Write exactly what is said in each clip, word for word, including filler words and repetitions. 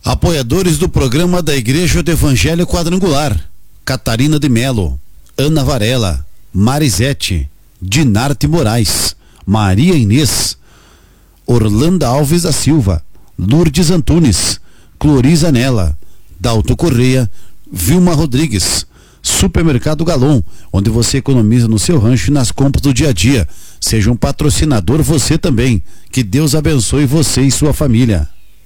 Apoiadores do programa da Igreja do Evangelho Quadrangular: Catarina de Melo, Ana Varela, Marisete, Dinarte Moraes, Maria Inês, Orlando Alves da Silva, Lourdes Antunes, Cloriza Nela, Dalto Correia, Vilma Rodrigues. Supermercado Galon, onde você economiza no seu rancho e nas compras do dia a dia. Seja um patrocinador você também. Que Deus abençoe você e sua família.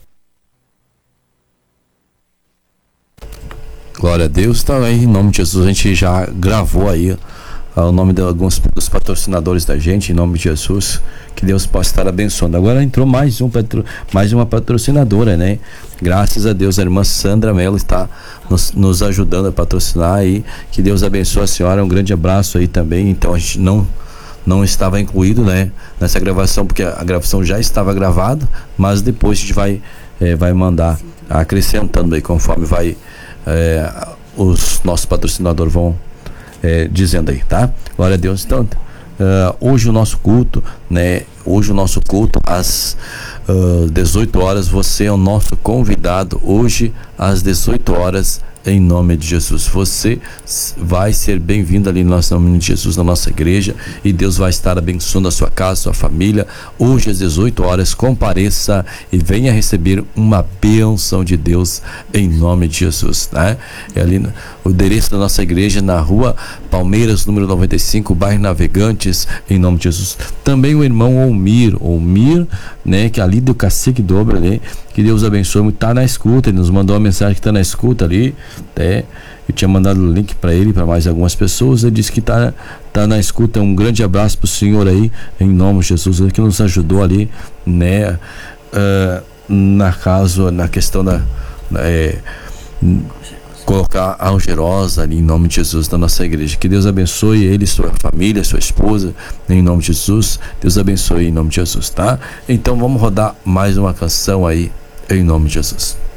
Glória a Deus. Tá aí, em nome de Jesus, a gente já gravou aí o nome de alguns dos patrocinadores da gente, em nome de Jesus, que Deus possa estar abençoando. Agora entrou mais um patro, mais uma patrocinadora, né? Graças a Deus, a irmã Sandra Mello está nos, nos ajudando a patrocinar aí. Que Deus abençoe a senhora. Um grande abraço aí também. Então a gente não não estava incluído, né, nessa gravação, porque a gravação já estava gravada, mas depois a gente vai é, vai mandar acrescentando aí conforme vai é, os nossos patrocinadores vão É, dizendo aí, tá? Glória a Deus. Então, uh, hoje o nosso culto, né? Hoje o nosso culto às uh, dezoito horas, você é o nosso convidado hoje às dezoito horas, em nome de Jesus. Você vai ser bem-vindo ali no nosso nome de Jesus, na nossa igreja, e Deus vai estar abençoando a sua casa, a sua família. Hoje às dezoito horas, compareça e venha receber uma bênção de Deus em nome de Jesus, né? É ali no, o endereço da nossa igreja, na rua Palmeiras, número noventa e cinco, bairro Navegantes, em nome de Jesus. Também o irmão Olmir, Olmir, né, que é ali do Cacique Dobra, né? Que Deus abençoe, tá na escuta, ele nos mandou uma mensagem que tá na escuta ali, né? Eu tinha mandado o link para ele, para mais algumas pessoas. Ele disse que tá, tá na escuta. Um grande abraço pro senhor aí, em nome de Jesus, ele que nos ajudou ali, né? Uh, na caso, na questão da é, colocar a algerosa ali, em nome de Jesus, na nossa igreja. Que Deus abençoe ele, sua família, sua esposa, em nome de Jesus. Deus abençoe em nome de Jesus, tá? Então vamos rodar mais uma canção aí, em nome de Jesus.